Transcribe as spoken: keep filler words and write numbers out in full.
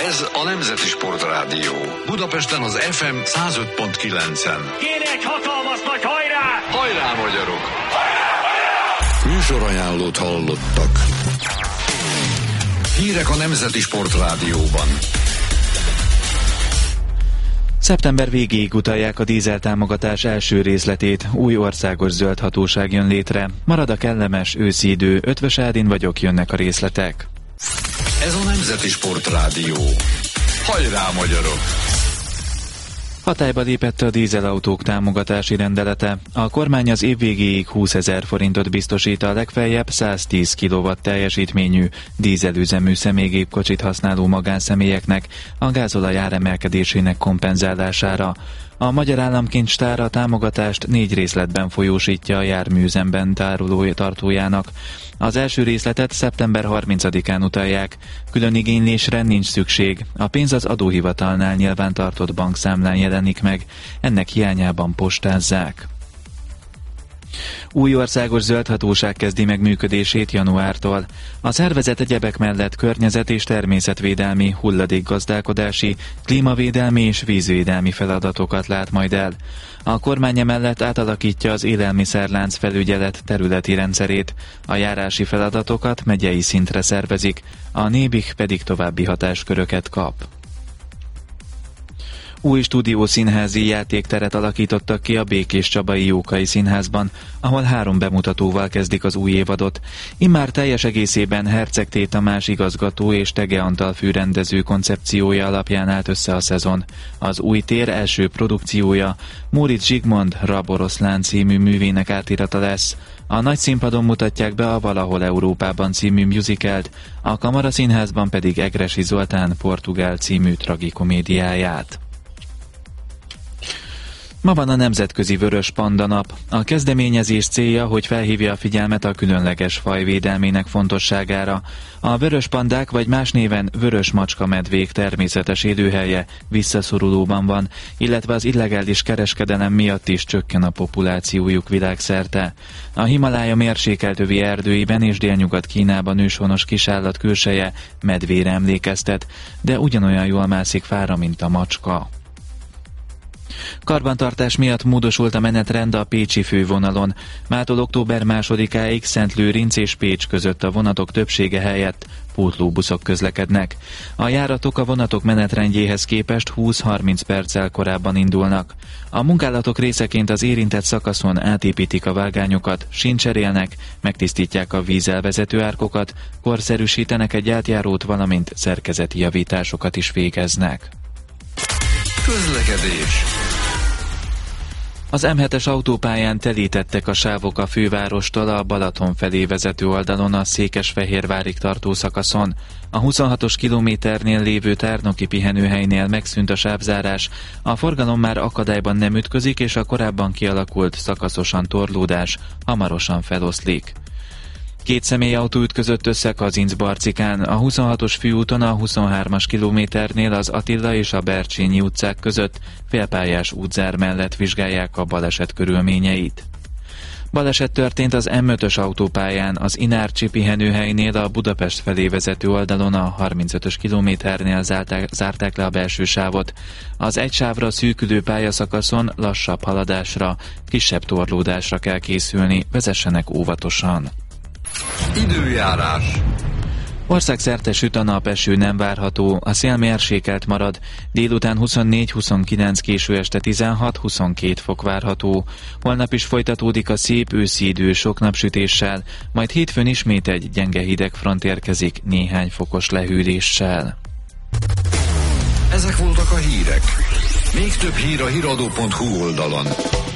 Ez a Nemzeti Sportrádió. Budapesten az ef em száz öt pont kilencen. Kéne egy hatalmas nagy hajrá! Hajrá, magyarok! Hajrá, hajrá! Műsorajánlót hallottak. Hírek a Nemzeti Sportrádióban. Szeptember végéig utalják a dízeltámogatás első részletét, új országos zöld hatóság jön létre. Marad a kellemes őszi idő, Ötvös Ádin vagyok, jönnek a részletek. Ez a Nemzeti Sportrádió. Hajrá, magyarok! Hatályba lépett a dízelautók támogatási rendelete. A kormány az év végéig húszezer forintot biztosít a legfeljebb száztíz kilowatt teljesítményű dízelüzemű személygépkocsit használó magánszemélyeknek a gázolaj áremelkedésének kompenzálására. A Magyar Államkincstár a támogatást négy részletben folyósítja a járműüzemben tároló tartójának. Az első részletet szeptember harmincadikán utalják. Külön igénylésre nincs szükség. A pénz az adóhivatalnál nyilvántartott bankszámlán jelenik meg. Ennek hiányában postázzák. Új országos zöld hatóság kezdi meg működését januártól. A szervezet egyebek mellett környezet- és természetvédelmi, hulladékgazdálkodási, klímavédelmi és vízvédelmi feladatokat lát majd el. A kormány emellett átalakítja az élelmiszerlánc felügyelet területi rendszerét, a járási feladatokat megyei szintre szervezik, a Nébik pedig további hatásköröket kap. Új stúdiószínházi játékteret alakítottak ki a Békéscsabai Jókai Színházban, ahol három bemutatóval kezdik az új évadot. Immár teljes egészében Herceg T. Tamás igazgató és Tege Antal főrendező koncepciója alapján állt össze a szezon. Az új tér első produkciója Móricz Zsigmond Raboroszlán című művének átirata lesz. A nagy színpadon mutatják be a Valahol Európában című musicalt, a Kamaraszínházban pedig Egressy Zoltán Portugál című tragikomédiáját. Ma van a Nemzetközi Vörös Panda Nap. A kezdeményezés célja, hogy felhívja a figyelmet a különleges faj védelmének fontosságára. A vörös pandák, vagy más néven vörös macska-medvék természetes élőhelye visszaszorulóban van, illetve az illegális kereskedelem miatt is csökken a populációjuk világszerte. A Himalája mérsékelt övi erdőiben és Délnyugat-Kínában őshonos kisállat külseje medvére emlékeztet, de ugyanolyan jól mászik fára, mint a macska. Karbantartás miatt módosult a menetrend a pécsi fővonalon. Mától október másodikáig Szentlőrinc és Pécs között a vonatok többsége helyett pótlóbuszok közlekednek. A járatok a vonatok menetrendjéhez képest húsz-harminc perccel korábban indulnak. A munkálatok részeként az érintett szakaszon átépítik a vágányokat, sínt cserélnek, megtisztítják a vízelvezető árkokat, korszerűsítenek egy átjárót, valamint szerkezeti javításokat is végeznek. Közlekedés. Az M hetes autópályán telítettek a sávok a fővárostól a Balaton felé vezető oldalon a Székesfehérvárig tartó szakaszon. A huszonhatos kilométernél lévő tárnoki pihenőhelynél megszűnt a sávzárás, a forgalom már akadályban nem ütközik, és a korábban kialakult szakaszosan torlódás hamarosan feloszlik. Két személyautó ütközött össze Kazincbarcikán, a huszonhatos főúton a huszonhármas kilométernél az Attila és a Bercsényi utcák között félpályás útzár mellett vizsgálják a baleset körülményeit. Baleset történt az M ötös autópályán, az Inárcsi pihenőhelynél a Budapest felé vezető oldalon a harmincötös kilométernél zárták, zárták le a belső sávot. Az egy sávra szűkülő pályaszakaszon lassabb haladásra, kisebb torlódásra kell készülni, vezessenek óvatosan. Időjárás. Országszerte süt a nap, eső nem várható, a szél mérsékelt marad, délután huszonnégy-huszonkilenc, késő este tizenhat-huszonkét fok várható. Holnap is folytatódik a szép őszi idő sok napsütéssel, majd hétfőn ismét egy gyenge hidegfront érkezik néhány fokos lehűléssel. Ezek voltak a hírek. Még több hír a híradó pont hu oldalon.